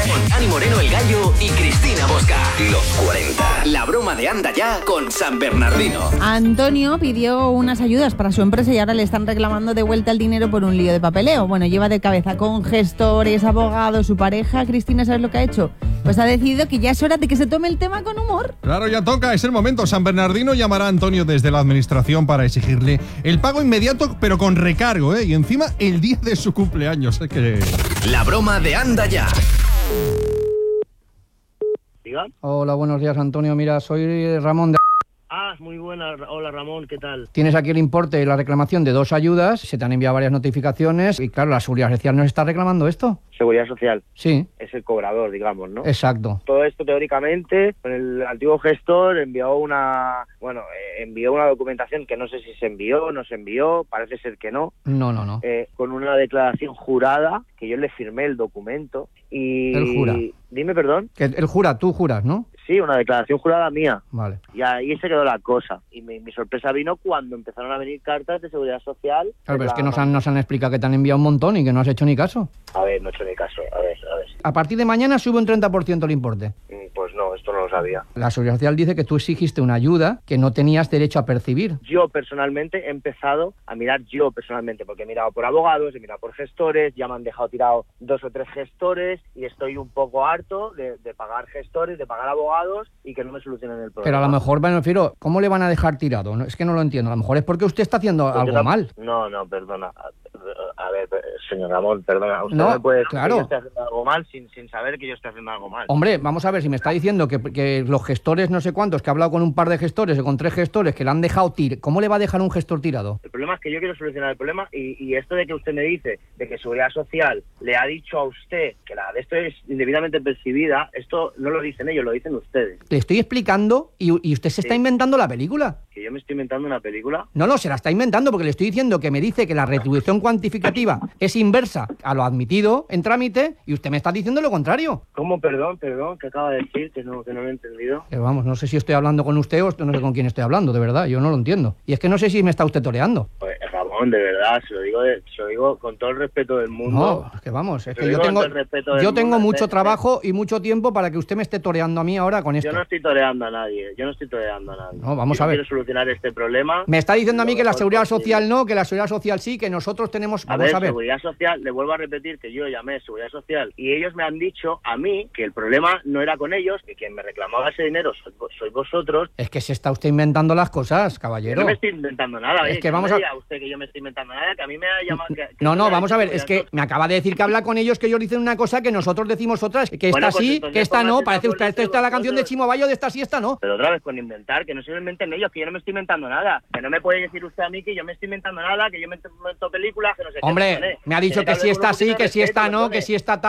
con Dani Moreno el Gallo y Cristina Bosca. Los 40. La broma de Anda Ya con San Bernardino. Antonio pidió unas ayudas para su empresa y ahora le están reclamando de vuelta el dinero por un lío de papeleo. Bueno, lleva de cabeza con gestores, abogados, su pareja. Cristina, ¿sabes lo que ha hecho? Pues ha decidido que ya es hora de que se tome el tema con humor. Claro, ya toca, es el momento. San Bernardino llamará a Antonio desde la administración para exigirle el pago inmediato, pero con recargo, ¿eh? Y encima el día de su cumpleaños. La broma de Anda Ya. ¿Diga? Hola, buenos días, Antonio. Mira, soy Ramón de... Ah, muy buena. Hola, Ramón, ¿qué tal? Tienes aquí el importe de la reclamación de 2 ayudas, se te han enviado varias notificaciones y claro, la Seguridad Social nos está reclamando esto. Seguridad Social. Sí. Es el cobrador, digamos, ¿no? Exacto. Todo esto, teóricamente, con el antiguo gestor envió una documentación que no sé si se envió o no se envió, parece ser que no. No. Con una declaración jurada, que yo le firmé el documento y... Él jura. Dime, perdón. Que él jura, tú juras, ¿no? Sí, una declaración jurada mía. Vale. Y ahí se quedó la cosa. Y mi sorpresa vino cuando empezaron a venir cartas de Seguridad Social. Claro, pero es que nos han explicado que te han enviado un montón y que no has hecho ni caso. A ver, no he hecho ni caso. A ver. A partir de mañana sube un 30% el importe. Pues no, esto no lo sabía. La Seguridad Social dice que tú exigiste una ayuda que no tenías derecho a percibir. Yo personalmente he empezado a mirar porque he mirado por abogados, he mirado por gestores, ya me han dejado tirado 2 o 3 gestores y estoy un poco harto de pagar gestores, de pagar abogados y que no me solucionen el problema. Pero a lo mejor, me refiero, ¿cómo le van a dejar tirado? No, es que no lo entiendo. A lo mejor es porque usted está haciendo algo mal. No, perdona. A ver, señor Ramón, perdona. Usted No, me puede decir claro. que yo estoy haciendo algo mal sin saber que yo estoy haciendo algo mal. Hombre, vamos a ver, si me está diciendo que los gestores no sé cuántos, que ha hablado con un par de gestores o con 3 gestores que le han dejado ¿cómo le va a dejar un gestor tirado? El problema es que yo quiero solucionar el problema y esto de que usted me dice de que Seguridad Social le ha dicho a usted que la de esto es indebidamente percibida, esto no lo dicen ellos, lo dicen ustedes. Le estoy explicando y usted se está inventando la película. ¿Que yo me estoy inventando una película? No, se la está inventando porque le estoy diciendo que me dice que la retribución cuantificativa es inversa a lo admitido en trámite y usted me está diciendo lo contrario. ¿Cómo? Perdón, ¿qué acaba de decir? Que no lo he entendido. Vamos, no sé si estoy hablando con usted o no sé con quién estoy hablando, de verdad, yo no lo entiendo. Y es que no sé si me está usted toreando. Pues, Ramón, de verdad, se lo digo con todo el respeto del mundo. No, es que vamos, es que yo tengo mucho trabajo y mucho tiempo para que usted me esté toreando a mí ahora con esto. Yo no estoy toreando a nadie. No, vamos a ver. Quiero solucionar este problema. Me está diciendo a mí que la Seguridad Social no, que la Seguridad Social sí, que nosotros tenemos... Vamos a ver. Seguridad Social, le vuelvo a repetir que yo llamé a Seguridad Social y ellos me han dicho a mí que el problema no era con ellos, que quien me reclamaba ese dinero sois vosotros. Es que se está usted inventando las cosas, caballero. Yo no me estoy inventando nada. Es que vamos a... usted que yo me estoy inventando nada, que a mí me ha llamado... No, vamos a ver, es que me acaba de decir que habla con ellos, que ellos dicen una cosa que nosotros decimos otras, que esta sí, que esta no, parece usted, esta es la canción de Chimo Bayo de esta sí, esta no. Pero otra vez con inventar, que no se lo inventen ellos, que yo no me estoy inventando nada, que no me puede decir usted a mí que yo me estoy inventando nada, que yo me invento películas, que no sé qué. Hombre, me ha dicho que si esta sí, que si esta no, que si esta tal.